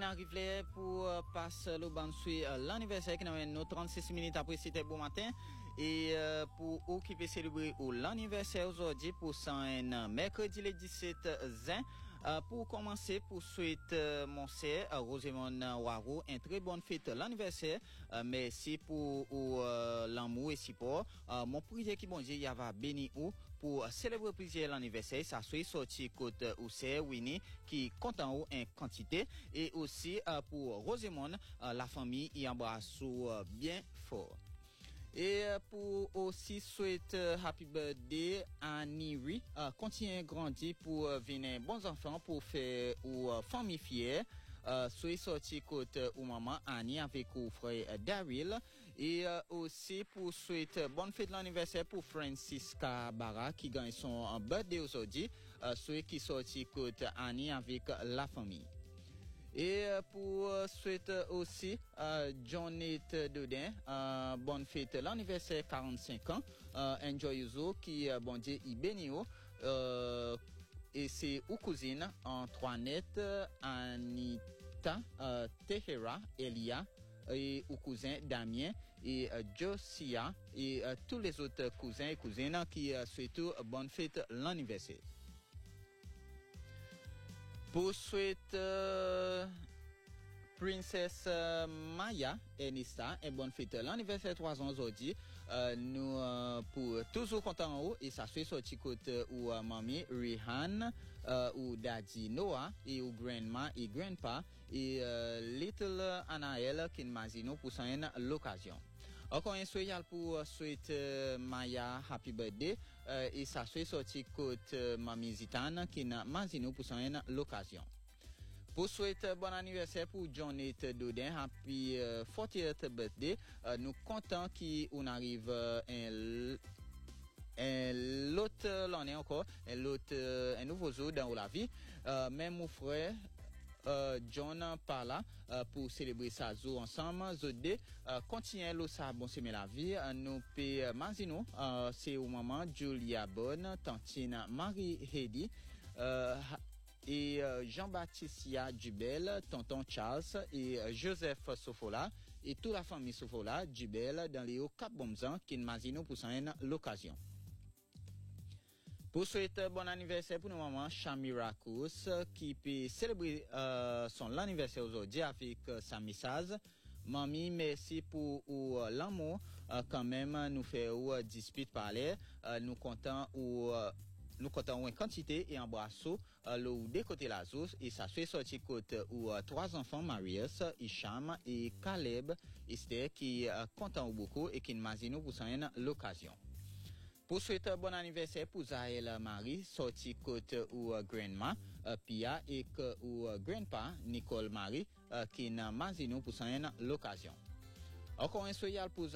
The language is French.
arrive pour passer le ban sur l'anniversaire qui nous 36 minutes après c'était bon matin et pour occuper célébrer l'anniversaire aujourd'hui pour un mercredi le 17 juin. Pour commencer, pour souhaiter mon sœur Rosemond Waro une très bonne fête l'anniversaire. Merci pour l'amour et support. Mon prière qui bon Dieu y va béni ou pour célébrer plaisir l'anniversaire. Ça soit sorti côté ou c'est Winnie qui compte en haut en quantité et aussi pour Rosemond la famille y embrasse bien fort. Et pour aussi souhaiter happy birthday à Niri, continuez grandir pour venir bons enfants pour faire ou famille fière. Soyez sorti côté ou maman Annie avec ou frère Daryl et aussi pour souhaiter bonne fête l'anniversaire pour Francisca Barra qui gagne son birthday aujourd'hui. Soyez qui sorti côté Annie avec la famille. Et pour souhaiter aussi Jonette Dodin bonne fête l'anniversaire 45 ans enjoy you qui bon Dieu y béni et c'est ou cousine Antoinette Anita Tehera Elia et ou cousin Damien et Josia et tous les autres cousins et cousines qui souhaitent bonne fête l'anniversaire. Pour souhaiter Princesse Maya Enista et bonne fête l'anniversaire 3 ans aujourd'hui. Nous pour toujours content en haut et ça fait sorti côté ou mamie Rihan ou daddy Noah et ou grandma et grandpa et little Anaël qui m'azino pour ça l'occasion. Encore un souhait pour souhaiter Maya happy birthday et ça fait sorti côté mamie Zitane qui n'a mazino pour ça l'occasion. Pour souhaiter bon anniversaire pour Jonette Dodin, happy 40th birthday. Nous comptons qu'on arrive l'autre l'année encore, un nouveau jour dans la vie. Même mon frère John Parla pour célébrer sa jour ensemble. Zodé continue le ça bon semer la vie. Nous paie Mazino, c'est au moment Julia Bonne, tantine Marie Hedy. Et Jean-Baptiste Dubel, tonton Charles et Joseph Sofola et toute la famille Sofola Dubel dans les hauts Cap Bomzan qui m'azino pour l'occasion. Pour souhaiter bon anniversaire pour nos mamans Chamira Kous qui peut célébrer son anniversaire aujourd'hui avec sa message. Mamie, merci pour l'amour quand même nous fait dispute parler nous comptons nous comptons une quantité et un brasseau le des côtés la sauce et ça fait sortir côté ou 3 enfants Marius, Hicham et Caleb Esther qui content beaucoup et qui m'azino pour ça l'occasion. Pour souhaiter bon anniversaire pour Zaël Marie sorti côté ou grandma Pia et que ou grandpa Nicole Marie qui n'a mazino pour ça l'occasion. Encore un souhait pour